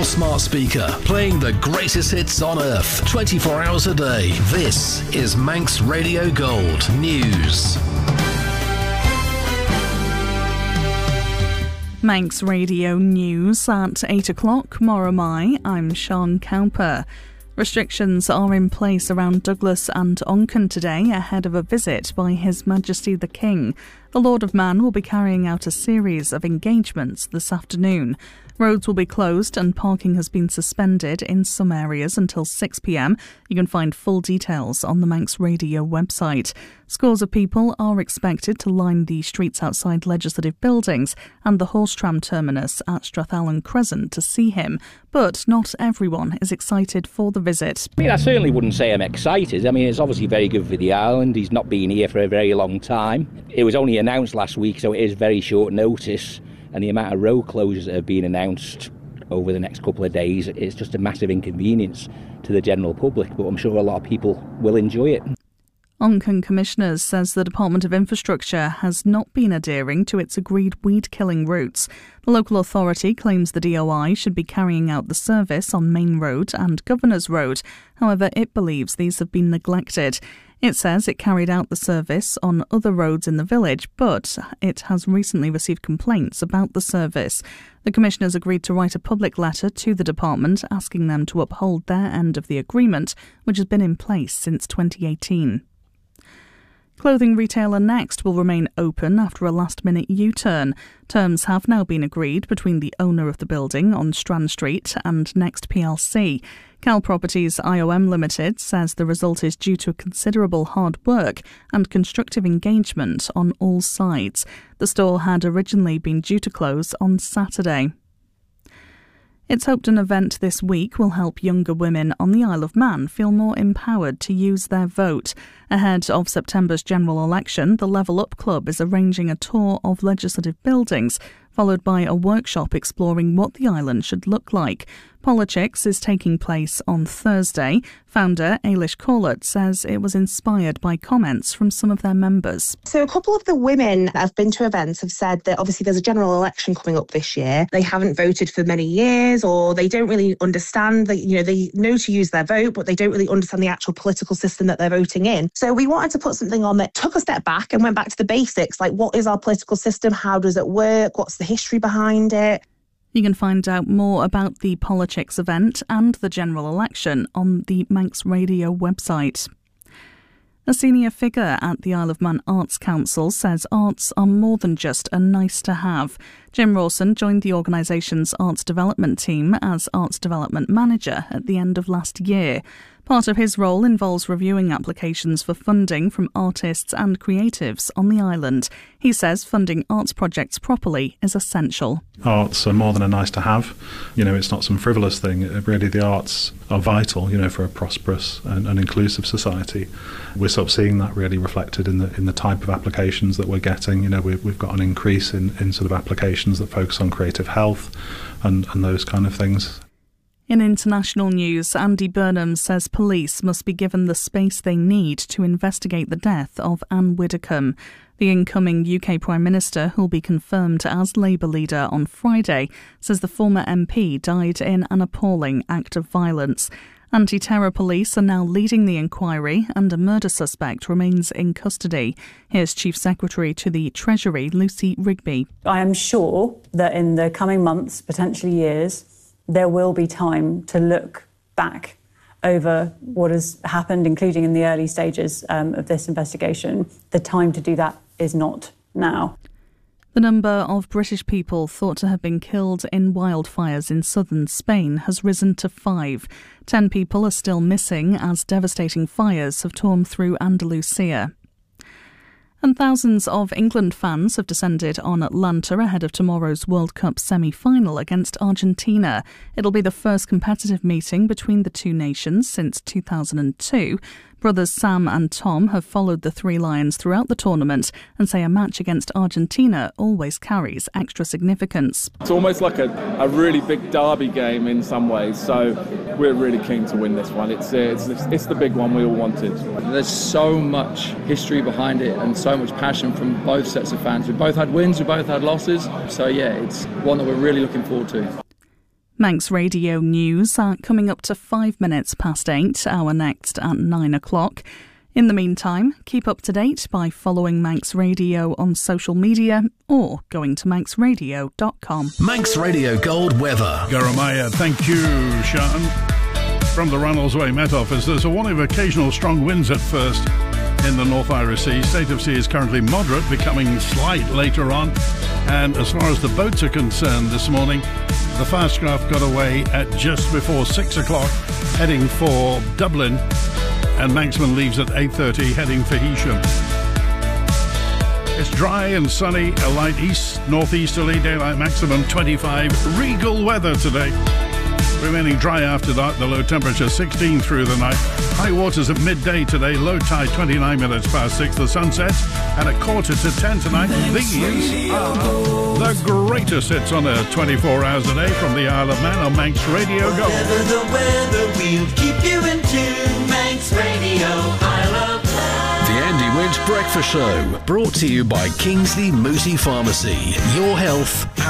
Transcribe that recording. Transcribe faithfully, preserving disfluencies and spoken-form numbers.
your smart speaker, playing the greatest hits on earth, twenty-four hours a day. This is Manx Radio Gold News. Manx Radio News at eight o'clock. Moromai, I'm Sean Cowper. Restrictions are in place around Douglas and Onchan today ahead of a visit by His Majesty the King. The Lord of Man will be carrying out a series of engagements this afternoon. Roads will be closed and parking has been suspended in some areas until six p m. You can find full details on the Manx Radio website. Scores of people are expected to line the streets outside legislative buildings and the horse tram terminus at Strathallan Crescent to see him, but not everyone is excited for the visit. I mean, I certainly wouldn't say I'm excited. I mean, it's obviously very good for the island. He's not been here for a very long time. It was only announced last week, so it is very short notice. And the amount of road closures that have been announced over the next couple of days, it's just a massive inconvenience to the general public, but I'm sure a lot of people will enjoy it. Onchan Commissioners says the Department of Infrastructure has not been adhering to its agreed weed-killing routes. The local authority claims the D O I should be carrying out the service on Main Road and Governors Road. However, it believes these have been neglected. It says it carried out the service on other roads in the village, but it has recently received complaints about the service. The Commissioners agreed to write a public letter to the department asking them to uphold their end of the agreement, which has been in place since twenty eighteen. Clothing retailer Next will remain open after a last-minute U-turn. Terms have now been agreed between the owner of the building on Strand Street and Next P L C. Cal Properties I O M Limited says the result is due to considerable hard work and constructive engagement on all sides. The store had originally been due to close on Saturday. It's hoped an event this week will help younger women on the Isle of Man feel more empowered to use their vote. Ahead of September's general election, the Level Up Club is arranging a tour of legislative buildings, followed by a workshop exploring what the island should look like. Politics is taking place on Thursday. Founder Ailish Corlett says it was inspired by comments from some of their members. So a couple of the women that have been to events have said that obviously there's a general election coming up this year. They haven't voted for many years, or they don't really understand that, you know, they know to use their vote, but they don't really understand the actual political system that they're voting in. So we wanted to put something on that took a step back and went back to the basics, like what is our political system? How does it work? What's the history behind it? You can find out more about the Politics event and the general election on the Manx Radio website. A senior figure at the Isle of Man Arts Council says arts are more than just a nice to have. Jim Rawson joined the organisation's arts development team as arts development manager at the end of last year. Part of his role involves reviewing applications for funding from artists and creatives on the island. He says funding arts projects properly is essential. Arts are more than a nice to have. You know, it's not some frivolous thing. Really, the arts are vital, you know, for a prosperous and, and inclusive society. We're sort of seeing that really reflected in the in the type of applications that we're getting. You know, we've, we've got an increase in, in sort of applications that focus on creative health and, and those kind of things. In international news, Andy Burnham says police must be given the space they need to investigate the death of Anne Widdecombe. The incoming U K Prime Minister, who'll be confirmed as Labour leader on Friday, says the former M P died in an appalling act of violence. Anti-terror police are now leading the inquiry and a murder suspect remains in custody. Here's Chief Secretary to the Treasury, Lucy Rigby. I am sure that in the coming months, potentially years, there will be time to look back over what has happened, including in the early stages um, of this investigation. The time to do that is not now. The number of British people thought to have been killed in wildfires in southern Spain has risen to five. Ten people are still missing as devastating fires have torn through Andalusia. And thousands of England fans have descended on Atlanta ahead of tomorrow's World Cup semi-final against Argentina. It'll be the first competitive meeting between the two nations since two thousand two. Brothers Sam and Tom have followed the Three Lions throughout the tournament and say a match against Argentina always carries extra significance. It's almost like a, a really big derby game in some ways, so we're really keen to win this one. It's, it's, it's the big one we all wanted. There's so much history behind it and so much passion from both sets of fans. We both had wins, we both had losses, so yeah, it's one that we're really looking forward to. Manx Radio News are coming up to five minutes past eight, our next at nine o'clock. In the meantime, keep up to date by following Manx Radio on social media or going to manx radio dot com. Manx Radio Gold weather. Garamaya, thank you, Sean. From the Runnels Way Met Office, there's a warning of occasional strong winds at first in the North Irish Sea. State of sea is currently moderate, becoming slight later on. And as far as the boats are concerned this morning, the Fastcraft got away at just before six o'clock, heading for Dublin. And Manxman leaves at eight thirty, heading for Heysham. It's dry and sunny, a light east, northeasterly, daylight maximum twenty-five. Regal weather today. Remaining dry after dark, the low temperature sixteen through the night. High waters at midday today, low tide twenty-nine minutes past six. The sun sets at a quarter to ten tonight. These are the greatest hits on Earth, twenty-four hours a day from the Isle of Man on Manx Radio Gold. Whatever the weather, we'll keep you in tune. Manx Radio, Isle of Man. The Andy Winch Breakfast Show, brought to you by Kingsley Moosey Pharmacy. Your health,